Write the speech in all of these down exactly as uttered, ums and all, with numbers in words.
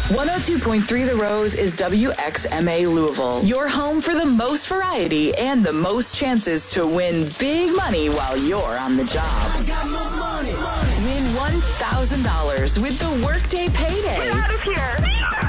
one oh two point three The Rose is W X M A Louisville, your home for the most variety and the most chances to win big money while you're on the job. I got more money. Win one thousand dollars with the Workday Payday. Get out of here.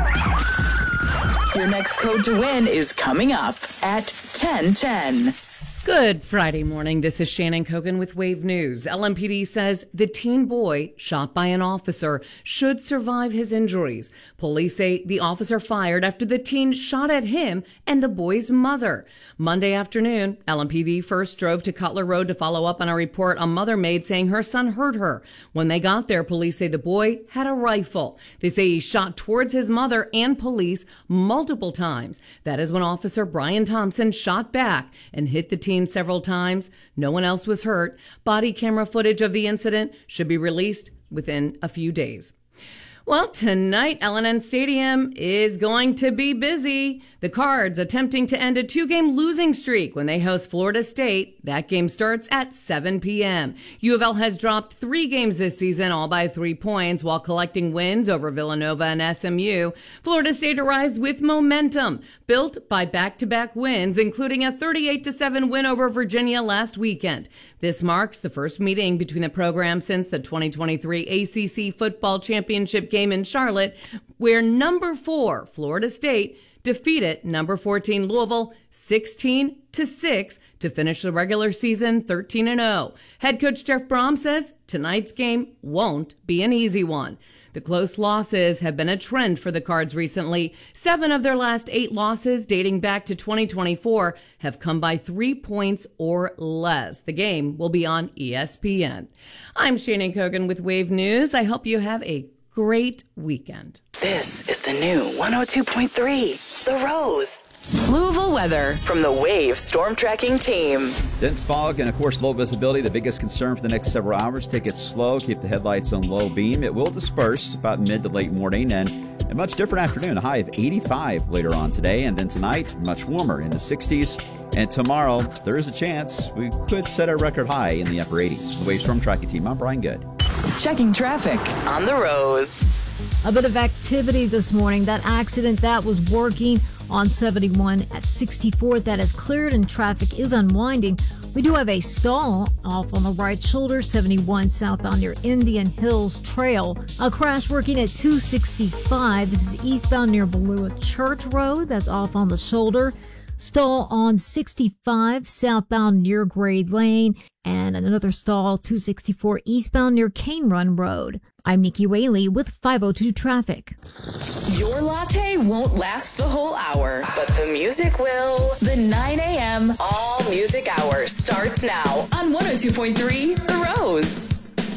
Your next code to win is coming up at ten ten. Good Friday morning. This is Shannon Kogan with Wave News. L M P D says the teen boy shot by an officer should survive his injuries. Police say the officer fired after the teen shot at him and the boy's mother. Monday afternoon, L M P D first drove to Cutler Road to follow up on a report a mother made saying her son hurt her. When they got there, police say the boy had a rifle. They say he shot towards his mother and police multiple times. That is when Officer Brian Thompson shot back and hit the teen several times. No one else was hurt. Body camera footage of the incident should be released within a few days. Well, tonight, L N N Stadium is going to be busy. The Cards attempting to end a two-game losing streak when they host Florida State. That game starts at seven p.m. U of L has dropped three games this season, all by three points, while collecting wins over Villanova and S M U. Florida State arrives with momentum, built by back-to-back wins, including a thirty-eight to seven win over Virginia last weekend. This marks the first meeting between the programs since the twenty twenty-three A C C Football Championship game in Charlotte, where number four, Florida State, defeated number fourteen, Louisville, sixteen to six to finish the regular season thirteen and oh. Head coach Jeff Brom says tonight's game won't be an easy one. The close losses have been a trend for the Cards recently. Seven of their last eight losses, dating back to twenty twenty-four, have come by three points or less. The game will be on E S P N. I'm Shannon Kogan with Wave News. I hope you have a great weekend. This is the new one oh two point three, The Rose. Louisville weather from the Wave Storm Tracking Team. Dense fog and, of course, low visibility. The biggest concern for the next several hours. Take it slow. Keep the headlights on low beam. It will disperse about mid to late morning and a much different afternoon. A high of eighty-five later on today. And then tonight, much warmer in the sixties. And tomorrow, there is a chance we could set a record high in the upper eighties. For the Wave Storm Tracking Team, I'm Brian Good. Checking traffic on The Rose. A bit of activity this morning. That accident that was working on seventy-one at sixty-fourth, that is cleared and traffic is unwinding. We do have a stall off on the right shoulder, seventy-one southbound near Indian Hills Trail. A crash working at two sixty-five. This is eastbound near Balua Church Road. That's off on the shoulder. Stall on sixty-five southbound near Grade Lane, and another stall two sixty-four eastbound near Cane Run Road. I'm Nikki Whaley with five oh two Traffic. Your latte won't last the whole hour, but the music will. The nine a.m. All Music Hour starts now on one oh two point three The Rose.